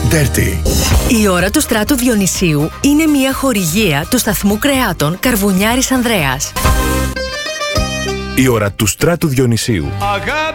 Dirty. Η ώρα του Στράτου Διονυσίου είναι μια χορηγία του σταθμού κρεάτων Καρβουνιάρης Ανδρέας. Η ώρα του Στράτου Διονυσίου.